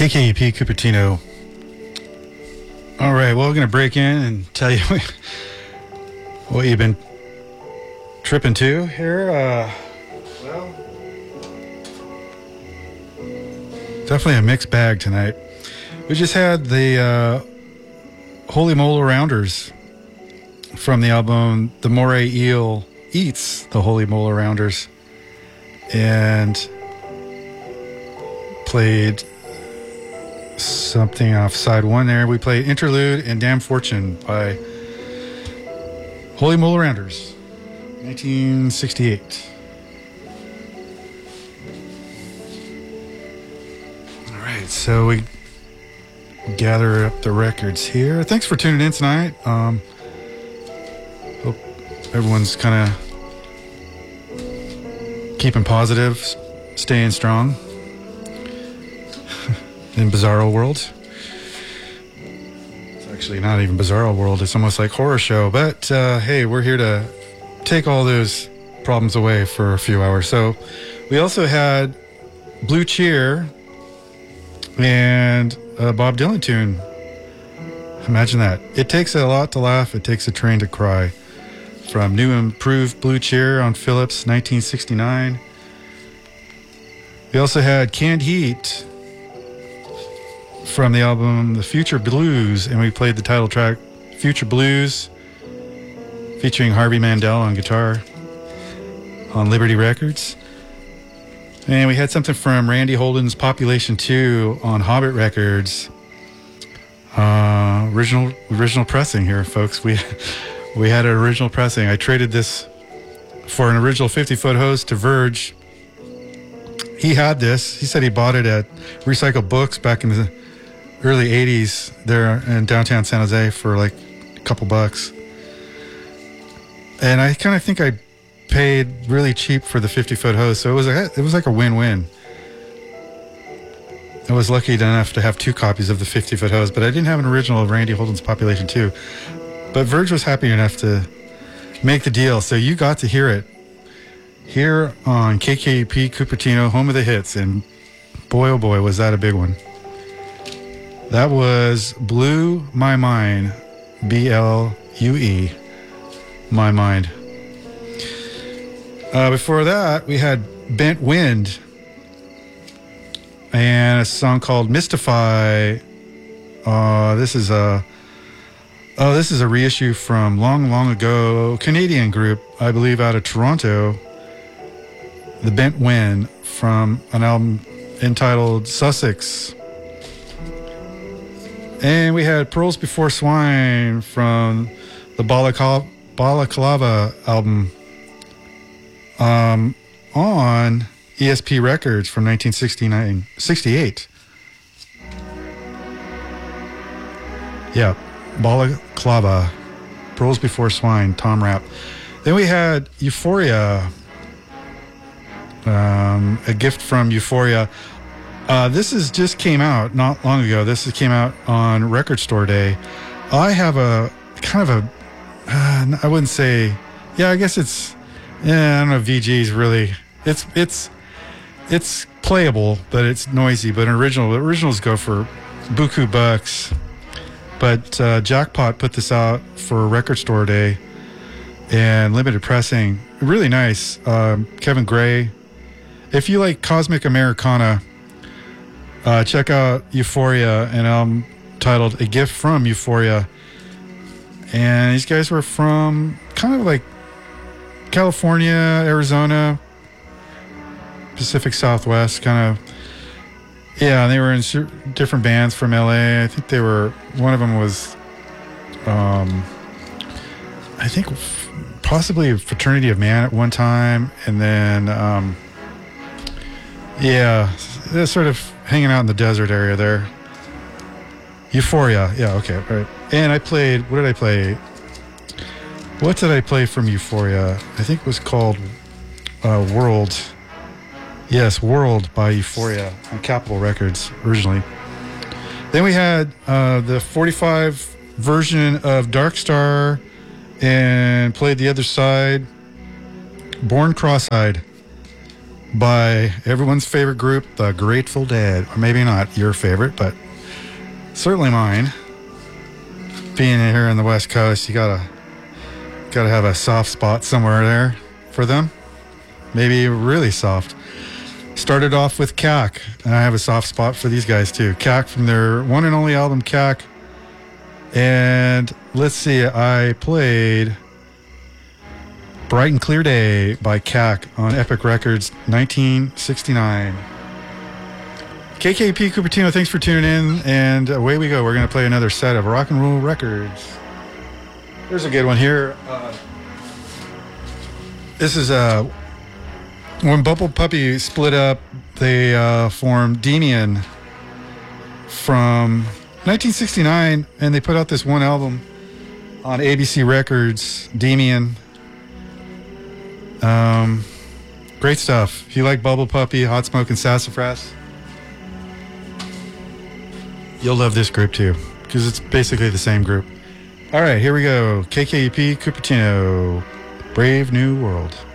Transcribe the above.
KKEP Cupertino. All right, well, we're going to break in and tell you what you've been tripping to here. Well, definitely a mixed bag tonight. We just had the Holy Mole Rounders from the album The Moray Eel Eats the Holy Mole Rounders, and played something off side one there. We played Interlude and Damn Fortune by Holy Mole Rounders, 1968. All right, so we gather up the records here. Thanks for tuning in tonight. Hope everyone's kind of keeping positive, staying strong in Bizarro World. It's actually not even Bizarro World. It's almost like horror show. But hey, we're here to take all those problems away for a few hours. So we also had Blue Cheer and a Bob Dylan tune. Imagine that. It takes a lot to laugh. It takes a train to cry. From New Improved Blue Cheer on Philips, 1969. We also had Canned Heat from the album The Future Blues, and we played the title track Future Blues featuring Harvey Mandel on guitar on Liberty Records. And we had something from Randy Holden's Population 2 on Hobbit Records. Original pressing here, folks. We had an original pressing. I traded this for an original 50-foot hose to Verge. He had this. He said he bought it at Recycle Books back in the early 80s there in downtown San Jose for like a couple bucks. And I kind of think I paid really cheap for the 50-foot hose, so it was like a win-win. I was lucky enough to have 2 copies of the 50-foot hose, but I didn't have an original of Randy Holden's Population 2. But Verge was happy enough to make the deal, so you got to hear it here on KKEP Cupertino, home of the hits, and boy, oh boy, was that a big one. That was Blew My Mind, B-L-U-E, My Mind. Before that, we had Bent Wind and a song called Mystify. This is a reissue from long ago, Canadian group, I believe out of Toronto, the Bent Wind, from an album entitled Sussex. And we had Pearls Before Swine from the Balaclava album on ESP Records from 1968. Yeah, Balaclava, Pearls Before Swine, Tom Rapp. Then we had Euphoria, a gift from Euphoria. This just came out not long ago. This came out on Record Store Day. I have a kind of I wouldn't say, yeah, I guess it's, I don't know if VG's really, it's playable, but it's noisy. But originals go for buku bucks. But Jackpot put this out for Record Store Day and limited pressing. Really nice. Kevin Gray. If you like Cosmic Americana, check out Euphoria, an album titled A Gift from Euphoria. And these guys were from kind of like California, Arizona, Pacific Southwest, kind of. Yeah, they were in different bands from LA. I think one of them was, I think possibly Fraternity of Man at one time. And then, yeah, they're sort of hanging out in the desert area there. Euphoria. Yeah, okay, right. And I played, what did I play? What did I play from Euphoria? I think it was called World. Yes, World by Euphoria on Capitol Records originally. Then we had the 45 version of Dark Star and played The Other Side, Born Cross-Eyed. by everyone's favorite group, the Grateful Dead. Or maybe not your favorite, but certainly mine. Being here on the West Coast, you gotta have a soft spot somewhere there for them. Maybe really soft. Started off with CAC, and I have a soft spot for these guys too. CAC from their one and only album, CAC. And let's see, I played Bright and Clear Day by CAC on Epic Records, 1969. KKP Cupertino, thanks for tuning in, and away we go. We're going to play another set of rock and roll records. There's a good one here. This is when Bubble Puppy split up, they formed Demian from 1969, and they put out this one album on ABC Records, Demian. Great stuff. If you like Bubble Puppy, Hot Smoke, and Sassafras, you'll love this group too, because it's basically the same group. All right, here we go. KKUP Cupertino, Brave New World.